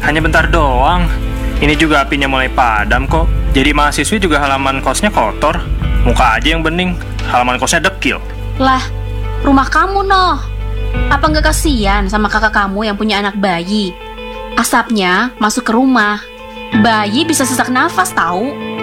hanya bentar doang. Ini juga apinya mulai padam kok. Jadi mahasiswi juga halaman kosnya kotor. Muka aja yang bening, halaman kosnya dekil. Lah, rumah kamu Noh. Apa nggak kasihan sama kakak kamu yang punya anak bayi? Asapnya masuk ke rumah. Bayi bisa sesak nafas tahu.